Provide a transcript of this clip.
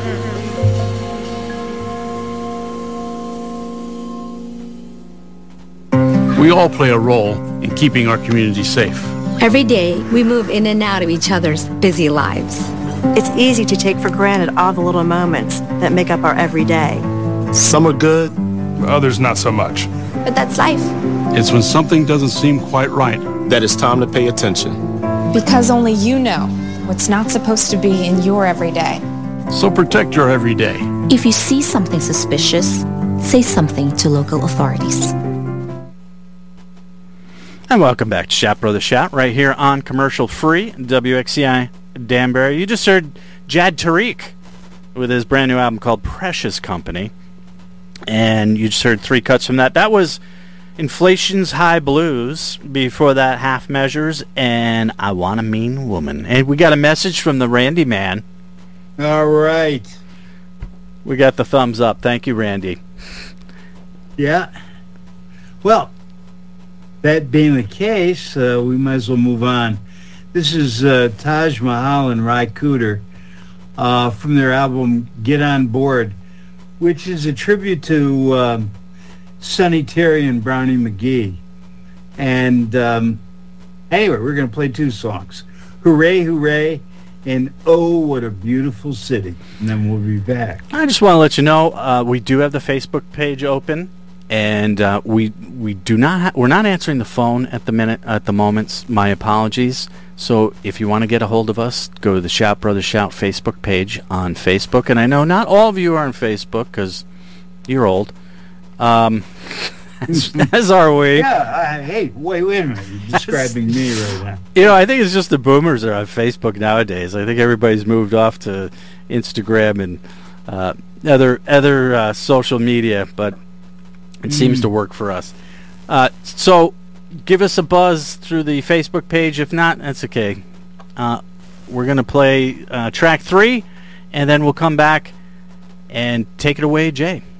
We all play a role in keeping our community safe. Every day, we move in and out of each other's busy lives. It's easy to take for granted all the little moments that make up our everyday. Some are good, others not so much. But that's life. It's when something doesn't seem quite right that it's time to pay attention. Because only you know what's not supposed to be in your everyday. So protect your everyday. If you see something suspicious, say something to local authorities. And welcome back to Shout Brother Shout, right here on Commercial Free, WXCI Danbury. You just heard Jad Tariq with his brand new album called Precious Company. And you just heard three cuts from that. That was Inflation's High Blues. Before that, Half Measures and I Want a Mean Woman. And we got a message from the Randy Man. All right. We got the thumbs up. Thank you, Randy. Yeah. Well, that being the case, we might as well move on. This is Taj Mahal and Ry Cooder from their album Get On Board, which is a tribute to Sonny Terry and Brownie McGhee. And anyway, we're going to play two songs. Hooray, Hooray, and Oh, What a Beautiful City. And then we'll be back. I just want to let you know, we do have the Facebook page open. And we do not we're not answering the phone at the moment. My apologies. So if you want to get a hold of us, go to the Shout Brothers Shout Facebook page on Facebook. And I know not all of you are on Facebook because you're old. As are we. Yeah. Hey, wait a minute. You're describing me right now. You know, I think it's just the boomers that are on Facebook nowadays. I think everybody's moved off to Instagram and other social media, but it seems to work for us. So give us a buzz through the Facebook page. If not, that's okay. We're going to play track 3, and then we'll come back and take it away, Jay.